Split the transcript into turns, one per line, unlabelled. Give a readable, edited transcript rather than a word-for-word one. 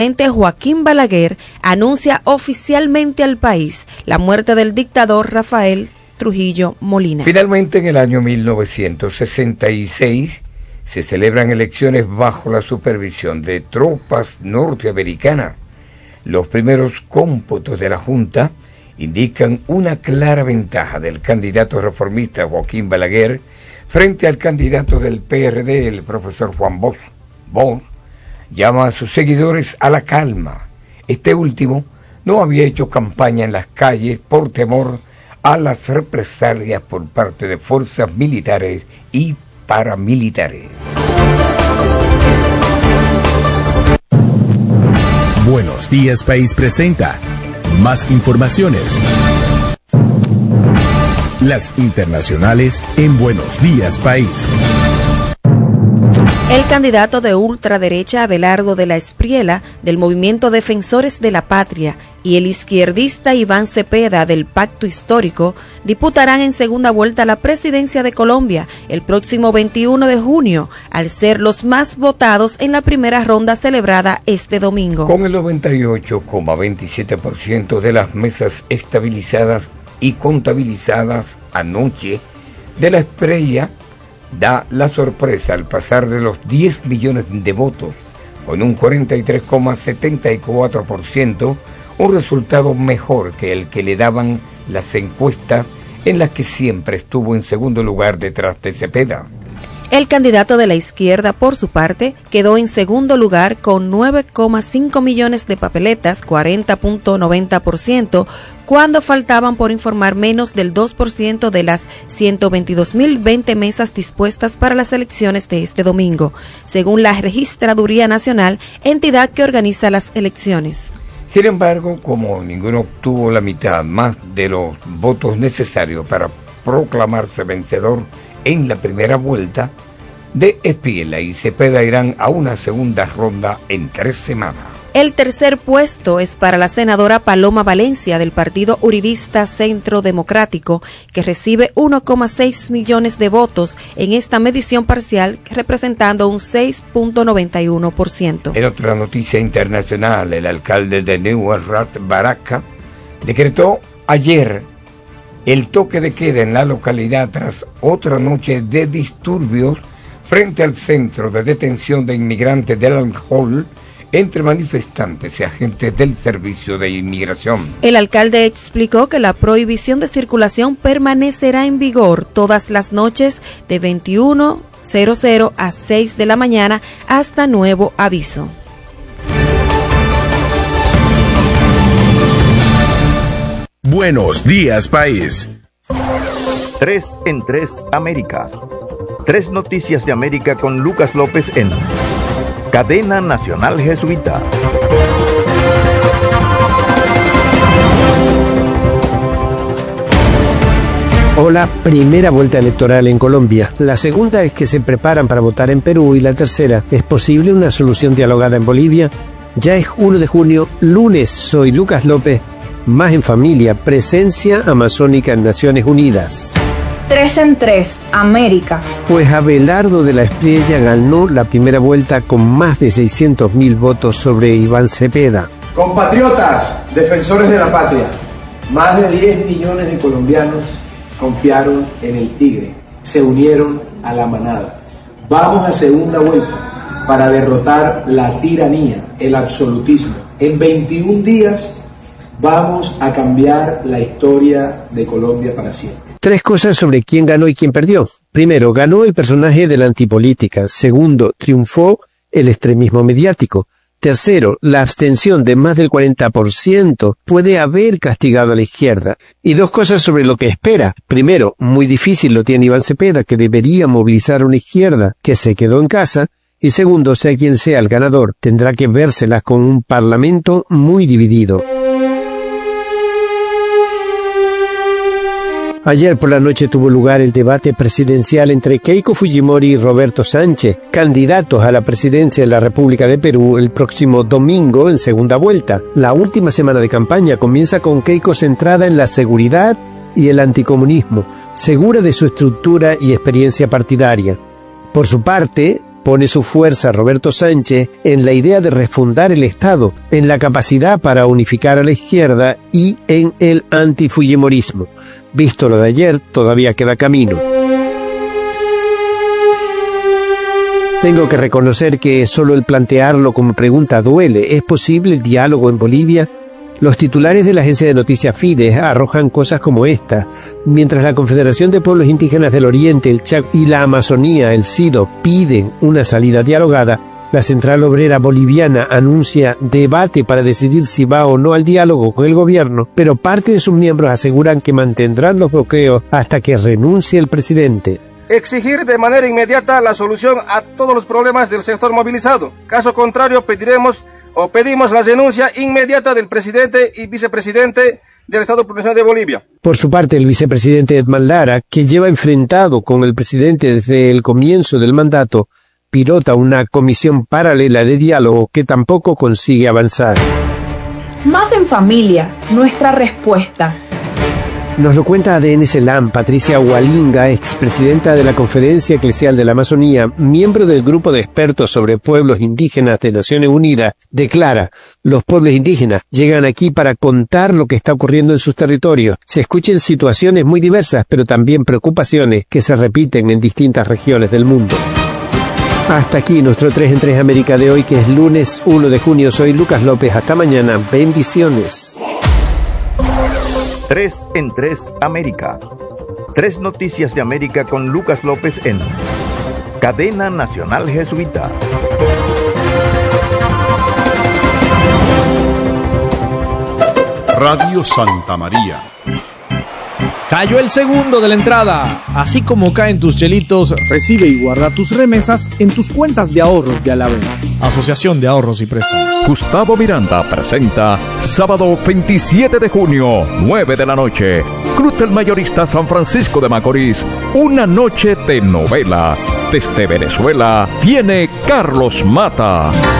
Joaquín Balaguer anuncia oficialmente al país la muerte del dictador Rafael Trujillo Molina.
Finalmente, en el año 1966, se celebran elecciones bajo la supervisión de tropas norteamericanas. Los primeros cómputos de la Junta indican una clara ventaja del candidato reformista Joaquín Balaguer frente al candidato del PRD, el profesor Juan Bosch. Bosch llama a sus seguidores a la calma. Este último no había hecho campaña en las calles por temor a las represalias por parte de fuerzas militares y paramilitares.
Buenos Días País presenta más informaciones. Las internacionales en Buenos Días País.
El candidato de ultraderecha Abelardo de la Espriella, del Movimiento Defensores de la Patria, y el izquierdista Iván Cepeda, del Pacto Histórico, disputarán en segunda vuelta la presidencia de Colombia el próximo 21 de junio, al ser los más votados en la primera ronda celebrada este domingo.
Con el 98,27% de las mesas estabilizadas y contabilizadas anoche, de la Espriella da la sorpresa al pasar de los 10 millones de votos, con un 43,74%, un resultado mejor que el que le daban las encuestas en las que siempre estuvo en segundo lugar detrás de Cepeda.
El candidato de la izquierda, por su parte, quedó en segundo lugar con 9,5 millones de papeletas, 40,90%, cuando faltaban por informar menos del 2% de las 122.020 mesas dispuestas para las elecciones de este domingo, según la Registraduría Nacional, entidad que organiza las elecciones.
Sin embargo, como ninguno obtuvo la mitad más de los votos necesarios para proclamarse vencedor en la primera vuelta, de Espriella y Cepeda irán a una segunda ronda en 3 semanas.
El tercer puesto es para la senadora Paloma Valencia del partido uribista Centro Democrático, que recibe 1,6 millones de votos en esta medición parcial, representando un 6,91%.
En otra noticia internacional, el alcalde de Nueva Baraka decretó ayer el toque de queda en la localidad tras otra noche de disturbios frente al centro de detención de inmigrantes de Al-Hol entre manifestantes y agentes del Servicio de Inmigración.
El alcalde explicó que la prohibición de circulación permanecerá en vigor todas las noches de 21:00 a 6 de la mañana hasta nuevo aviso.
Buenos Días País.
3 en 3 América. 3 noticias de América con Lucas López en Cadena Nacional Jesuita.
Hola, primera vuelta electoral en Colombia. La segunda es que se preparan para votar en Perú y la tercera, ¿es posible una solución dialogada en Bolivia? Ya es 1 de junio, lunes, soy Lucas López, más en familia, presencia amazónica en Naciones Unidas.
3 en 3, América.
Pues Abelardo de la Espriella ganó la primera vuelta con más de 600.000 votos sobre Iván Cepeda.
Compatriotas, defensores de la patria, más de 10 millones de colombianos confiaron en el Tigre, se unieron a la manada. Vamos a segunda vuelta para derrotar la tiranía, el absolutismo. En 21 días vamos a cambiar la historia de Colombia para siempre.
3 cosas sobre quién ganó y quién perdió. Primero, ganó el personaje de la antipolítica. Segundo, triunfó el extremismo mediático. Tercero, la abstención de más del 40% puede haber castigado a la izquierda. Y 2 cosas sobre lo que espera. Primero, muy difícil lo tiene Iván Cepeda, que debería movilizar a una izquierda que se quedó en casa. Y segundo, sea quien sea el ganador, tendrá que vérselas con un parlamento muy dividido. Ayer por la noche tuvo lugar el debate presidencial entre Keiko Fujimori y Roberto Sánchez, candidatos a la presidencia de la República de Perú el próximo domingo en segunda vuelta. La última semana de campaña comienza con Keiko centrada en la seguridad y el anticomunismo, segura de su estructura y experiencia partidaria. Por su parte, Pone su fuerza Roberto Sánchez en la idea de refundar el Estado, en la capacidad para unificar a la izquierda y en el antifujimorismo. Visto lo de ayer, todavía queda camino. Tengo que reconocer que solo el plantearlo como pregunta duele. ¿Es posible el diálogo en Bolivia? Los titulares de la agencia de noticias Fides arrojan cosas como esta. Mientras la Confederación de Pueblos Indígenas del Oriente, el Chaco y la Amazonía, el CIDO, piden una salida dialogada, la Central Obrera Boliviana anuncia debate para decidir si va o no al diálogo con el gobierno, pero parte de sus miembros aseguran que mantendrán los bloqueos hasta que renuncie el presidente.
Exigir de manera inmediata la solución a todos los problemas del sector movilizado. Caso contrario, pedimos la renuncia inmediata del presidente y vicepresidente del Estado Plurinacional de Bolivia.
Por su parte, el vicepresidente Edman Lara, que lleva enfrentado con el presidente desde el comienzo del mandato, pilota una comisión paralela de diálogo que tampoco consigue avanzar.
Más en familia, nuestra respuesta.
Nos lo cuenta ADN Celam. Patricia Hualinga, expresidenta de la Conferencia Eclesial de la Amazonía, miembro del grupo de expertos sobre pueblos indígenas de Naciones Unidas, declara: los pueblos indígenas llegan aquí para contar lo que está ocurriendo en sus territorios. Se escuchan situaciones muy diversas, pero también preocupaciones que se repiten en distintas regiones del mundo. Hasta aquí nuestro 3 en 3 América de hoy, que es lunes 1 de junio. Soy Lucas López. Hasta mañana. Bendiciones.
3 en 3 América. 3 noticias de América con Lucas López en Cadena Nacional Jesuita.
Radio Santa María.
Cayó el segundo de la entrada. Así como caen tus chelitos, recibe y guarda tus remesas en tus cuentas de ahorros de Alavés. Asociación de Ahorros y Préstamos.
Gustavo Miranda presenta sábado 27 de junio, 9 de la noche. Club del Mayorista San Francisco de Macorís. Una noche de novela. Desde Venezuela viene Carlos Mata.